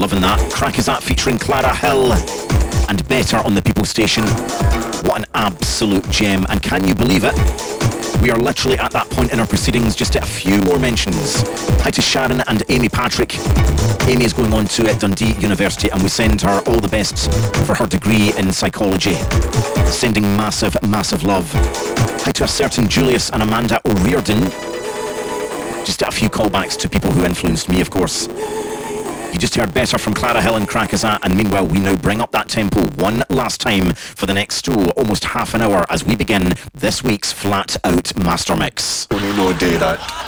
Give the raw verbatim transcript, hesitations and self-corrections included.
loving that. Krakazat featuring Clara Hill and Better on the People Station. What an absolute gem, and can you believe it? We are literally at that point in our proceedings, just a few more mentions. Hi to Sharon and Amy Patrick. Amy is going on to Dundee University and we send her all the best for her degree in psychology. Sending massive, massive love. Hi to a certain Julius and Amanda O'Riordan. Just a few callbacks to people who influenced me, of course. You just heard Better from Clara Hill and Krakazat, and meanwhile we now bring up that tempo one last time for the next oh, almost half an hour as we begin this week's Flat Out Master Mix. Only no day that